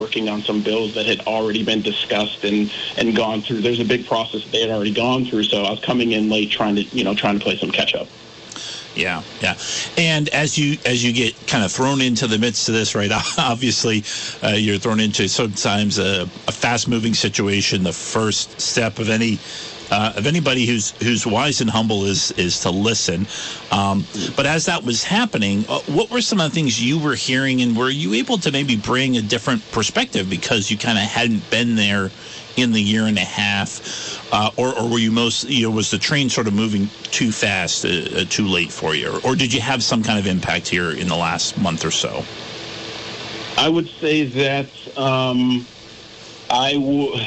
working on some bills that had already been discussed and gone through. There's a big process that they had already gone through, so I was coming in late trying to play some catch up. Yeah. And as you get kind of thrown into the midst of this, right, obviously you're thrown into sometimes a fast-moving situation. The first step of anybody who's wise and humble is to listen. But as that was happening, what were some of the things you were hearing, and were you able to maybe bring a different perspective because you kind of hadn't been there in the year and a half, or were you was the train sort of moving too fast, too late for you, or did you have some kind of impact here in the last month or so? I would say that I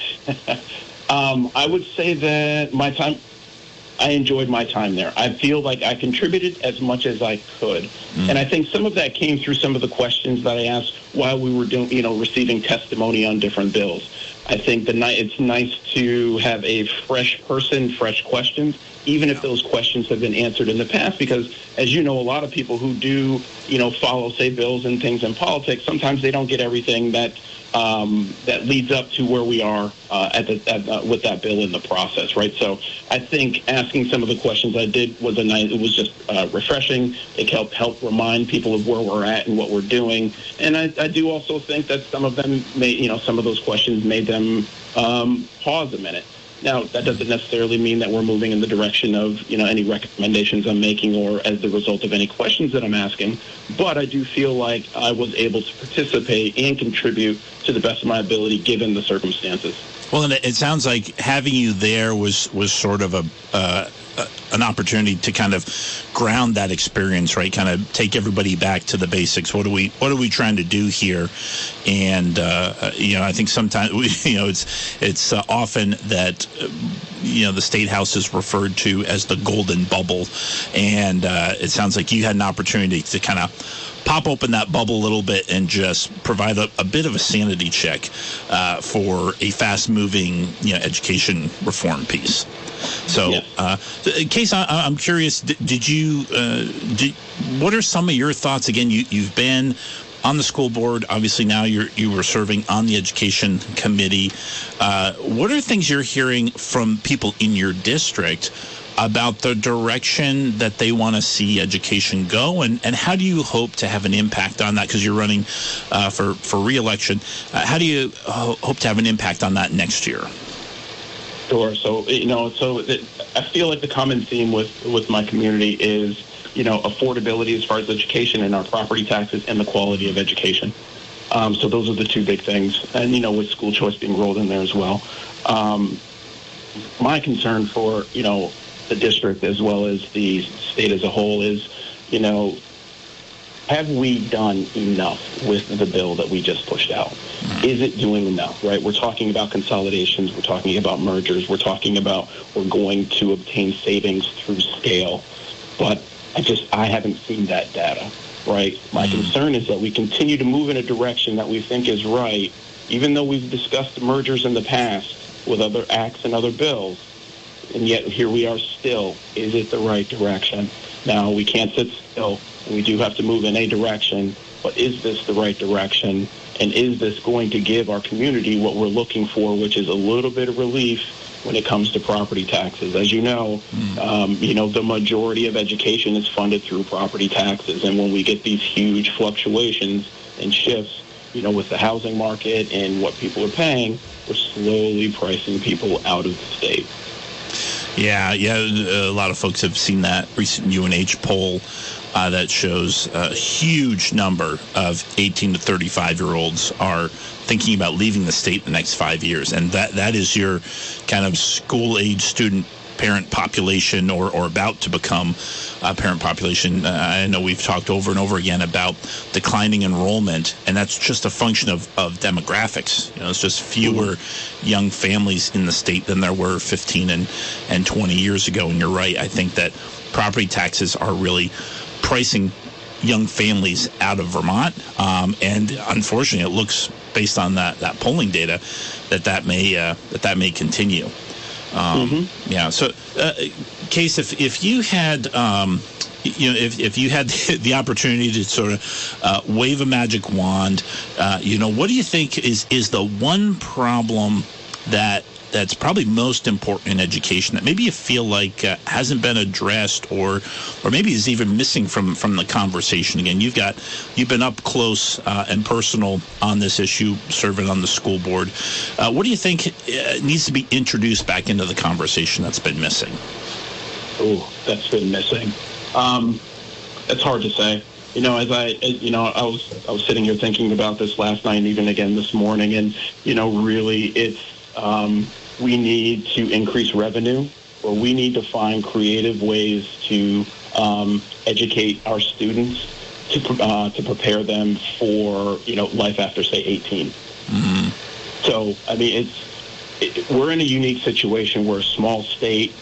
would say that I enjoyed my time there. I feel like I contributed as much as I could. And I think some of that came through some of the questions that I asked while we were receiving testimony on different bills. I think it's nice to have a fresh person, fresh questions, even if those questions have been answered in the past, because as you know, a lot of people who do, follow, say, bills and things in politics, sometimes they don't get everything that leads up to where we are with that bill in the process, right? So I think asking some of the questions I did was just refreshing. It helped remind people of where we're at and what we're doing. And I do also think that some of them some of those questions made them pause a minute. Now, that doesn't necessarily mean that we're moving in the direction of, any recommendations I'm making or as the result of any questions that I'm asking. But I do feel like I was able to participate and contribute to the best of my ability given the circumstances. Well, and it sounds like having you there was sort of an opportunity to kind of ground that experience, right? Kind of take everybody back to the basics. What are we trying to do here? And I think sometimes it's often that the State House is referred to as the golden bubble, and it sounds like you had an opportunity to kind of pop open that bubble a little bit and just provide a bit of a sanity check for a fast-moving education reform piece. So, Case, I'm curious. What are some of your thoughts? Again, you've been on the school board. Obviously, now you were serving on the education committee. What are things you're hearing from people in your district about the direction that they want to see education go, and how do you hope to have an impact on that? Because you're running for re-election. How do you hope to have an impact on that next year? Sure. So, I feel like the common theme with my community is, affordability as far as education and our property taxes and the quality of education. So those are the two big things. And, with school choice being rolled in there as well. My concern for, the district as well as the state as a whole is, have we done enough with the bill that we just pushed out? Is it doing enough, right? We're talking about consolidations. We're talking about mergers. We're talking about we're going to obtain savings through scale. But I haven't seen that data, right? My concern is that we continue to move in a direction that we think is right, even though we've discussed the mergers in the past with other acts and other bills. And yet here we are still. Is it the right direction? Now, we can't sit still. We do have to move in a direction, but is this the right direction? And is this going to give our community what we're looking for, which is a little bit of relief when it comes to property taxes? As you know, the majority of education is funded through property taxes. And when we get these huge fluctuations and shifts, with the housing market and what people are paying, we're slowly pricing people out of the state. Yeah, a lot of folks have seen that recent UNH poll that shows a huge number of 18 to 35-year-olds are thinking about leaving the state in the next 5 years. And that is your kind of school-age student parent population or about to become a parent population. I know we've talked over and over again about declining enrollment, and that's just a function of demographics. It's just fewer young families in the state than there were 15 and 20 years ago. And you're right. I think that property taxes are really pricing young families out of Vermont. And unfortunately, it looks, based on that polling data, that may continue. Yeah. So, Case, if you had if you had the opportunity to sort of wave a magic wand, what do you think is the one problem that's probably most important in education that maybe you feel like hasn't been addressed or maybe is even missing from the conversation? Again, you've been up close and personal on this issue, serving on the school board. What do you think needs to be introduced back into the conversation that's been missing? Oh, that's been missing. It's hard to say. I was sitting here thinking about this last night and even again this morning, and really it's we need to increase revenue, or we need to find creative ways to educate our students to prepare them for life after, say, 18. Mm-hmm. So we're in a unique situation. We're a small state.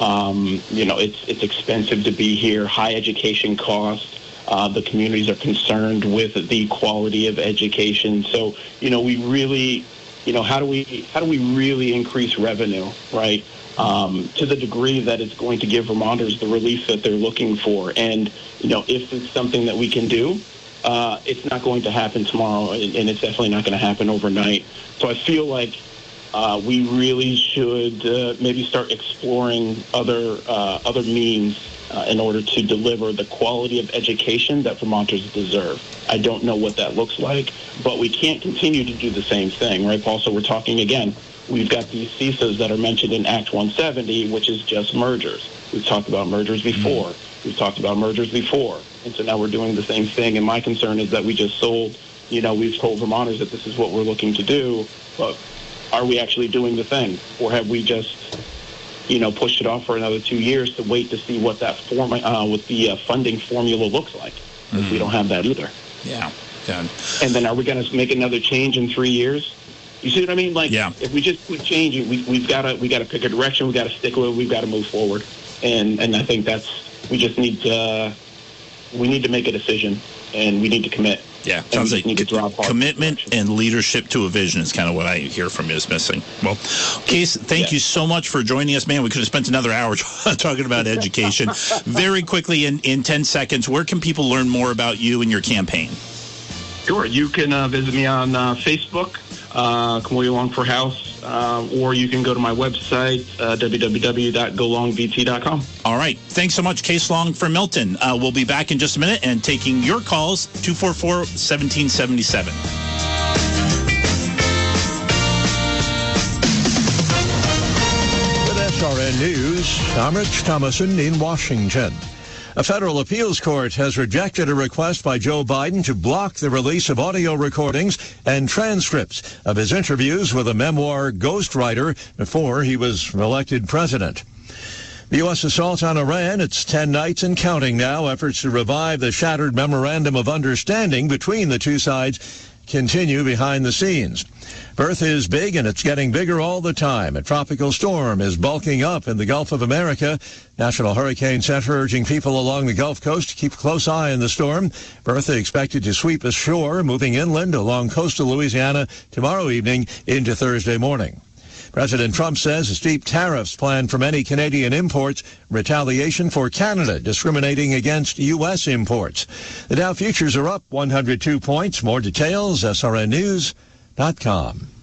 It's expensive to be here. High education costs. The communities are concerned with the quality of education. So we really. How do we really increase revenue, right, to the degree that it's going to give Vermonters the relief that they're looking for? And, if it's something that we can do, it's not going to happen tomorrow, and it's definitely not going to happen overnight. So I feel like we really should maybe start exploring other means in order to deliver the quality of education that Vermonters deserve. I don't know what that looks like, but we can't continue to do the same thing, right, Paul? So we're talking again. We've got these CISAs that are mentioned in Act 170, which is just mergers. We've talked about mergers before. We've talked about mergers before. And so now we're doing the same thing. And my concern is that we've told Vermonters that this is what we're looking to do, but are we actually doing the thing? Or have we just pushed it off for another 2 years to wait to see what that funding formula looks like? If we don't have that either. Yeah. And then are we going to make another change in 3 years? You see what I mean? If we just keep changing, we've got to pick a direction. We've got to stick with it. We've got to move forward. And I think we need to make a decision, and we need to commit. Yeah, sounds like commitment and leadership to a vision is kind of what I hear from you is missing. Well, Case, thank you so much for joining us, man. We could have spent another hour talking about education. Very quickly, in 10 seconds, where can people learn more about you and your campaign? Sure. You can visit me on Facebook, Camellia Long for House, or you can go to my website, www.golongvt.com. All right. Thanks so much, Case Long for Milton. We'll be back in just a minute and taking your calls, 244-1777. With SRN News, I'm Rich Thomason in Washington. A federal appeals court has rejected a request by Joe Biden to block the release of audio recordings and transcripts of his interviews with a memoir ghostwriter before he was elected president. The U.S. assault on Iran, it's 10 nights and counting now. Efforts to revive the shattered memorandum of understanding between the two sides continue behind the scenes. Bertha is big, and it's getting bigger all the time. A tropical storm is bulking up in the Gulf of America. National Hurricane Center urging people along the Gulf Coast to keep a close eye on the storm. Bertha expected to sweep ashore, moving inland along coastal Louisiana tomorrow evening into Thursday morning. President Trump says steep tariffs planned for many Canadian imports, retaliation for Canada discriminating against U.S. imports. The Dow futures are up 102 points. More details, srnnews.com.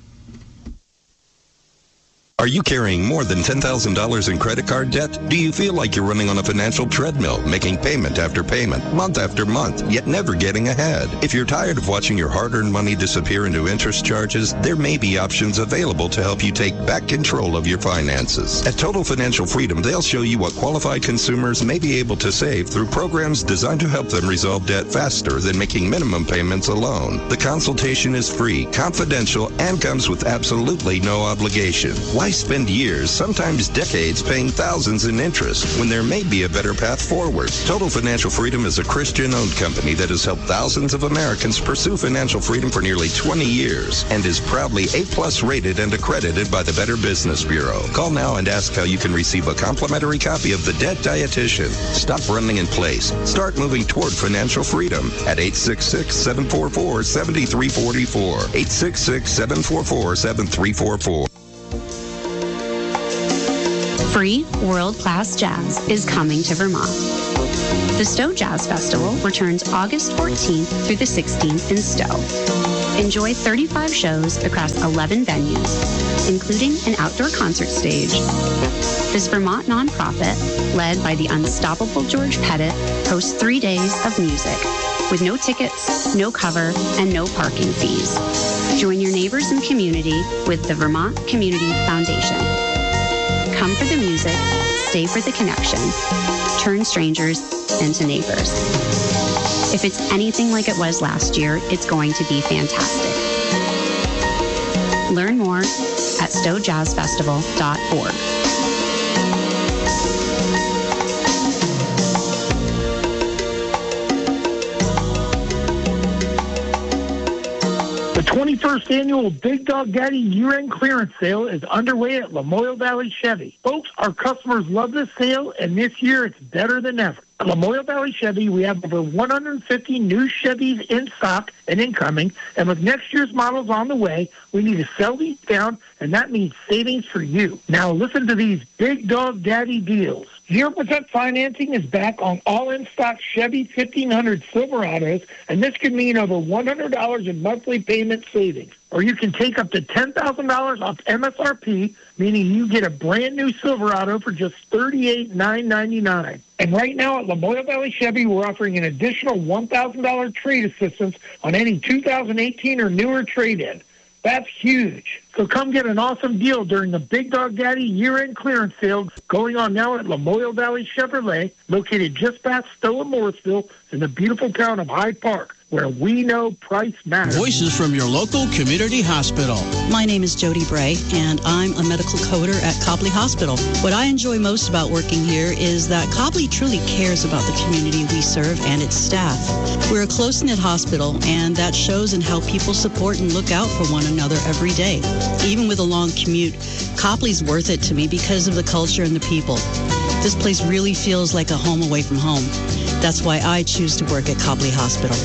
Are you carrying more than $10,000 in credit card debt? Do you feel like you're running on a financial treadmill, making payment after payment, month after month, yet never getting ahead? If you're tired of watching your hard-earned money disappear into interest charges, there may be options available to help you take back control of your finances. At Total Financial Freedom, they'll show you what qualified consumers may be able to save through programs designed to help them resolve debt faster than making minimum payments alone. The consultation is free, confidential, and comes with absolutely no obligation. Why spend years, sometimes decades, paying thousands in interest when there may be a better path forward? Total Financial Freedom is a Christian-owned company that has helped thousands of Americans pursue financial freedom for nearly 20 years and is proudly A+ rated and accredited by the Better Business Bureau. Call now and ask how you can receive a complimentary copy of The Debt Dietitian. Stop running in place. Start moving toward financial freedom at 866-744-7344. 866-744-7344. Free world-class jazz is coming to Vermont. The Stowe Jazz Festival returns August 14th through the 16th in Stowe. Enjoy 35 shows across 11 venues, including an outdoor concert stage. This Vermont nonprofit, led by the unstoppable George Pettit, hosts 3 days of music with no tickets, no cover, and no parking fees. Join your neighbors and community with the Vermont Community Foundation. Come for the music, stay for the connection, turn strangers into neighbors. If it's anything like it was last year, it's going to be fantastic. Learn more at stowejazzfestival.org. The 21st annual Big Dog Daddy year-end clearance sale is underway at Lamoille Valley Chevy. Folks, our customers love this sale, and this year it's better than ever. At Lamoille Valley Chevy, we have over 150 new Chevys in stock and incoming, and with next year's models on the way, we need to sell these down, and that means savings for you. Now listen to these Big Dog Daddy deals. 0% financing is back on all in-stock Chevy 1500 Silverados, and this could mean over $100 in monthly payment savings. Or you can take up to $10,000 off MSRP, meaning you get a brand new Silverado for just $38,999. And right now at Lamoille Valley Chevy, we're offering an additional $1,000 trade assistance on any 2018 or newer trade-in. That's huge. So come get an awesome deal during the Big Dog Daddy year-end clearance sale going on now at Lamoille Valley Chevrolet, located just past Stowe and Morrisville in the beautiful town of Hyde Park, where we know price matters. Voices from your local community hospital. My name is Jody Bray, and I'm a medical coder at Copley Hospital. What I enjoy most about working here is that Copley truly cares about the community we serve and its staff. We're a close-knit hospital, and that shows in how people support and look out for one another every day. Even with a long commute, Copley's worth it to me because of the culture and the people. This place really feels like a home away from home. That's why I choose to work at Copley Hospital.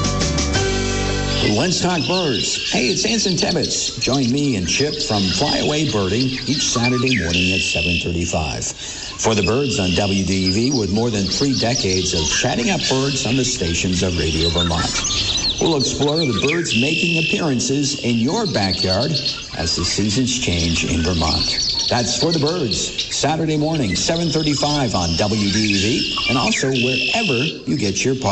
Let's talk birds. Hey, it's Anson Tibbetts. Join me and Chip from Flyaway Birding each Saturday morning at 7:35. For the Birds on WDEV, with more than 3 decades of chatting up birds on the stations of Radio Vermont. We'll explore the birds making appearances in your backyard as the seasons change in Vermont. That's For the Birds, Saturday morning, 7:35 on WDEV, and also wherever you get your podcast.